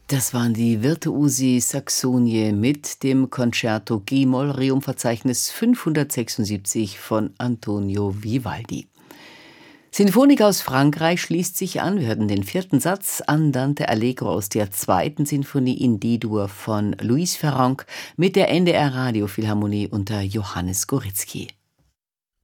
Das waren die Virtuosi Saxonie mit dem Concerto G-Moll Rerum-Verzeichnis 576 von Antonio Vivaldi. Sinfonik aus Frankreich schließt sich an. Wir hörten den vierten Satz, Andante Allegro aus der zweiten Sinfonie in D-Dur von Louis Ferrand mit der NDR Radiophilharmonie unter Johannes Gorizki.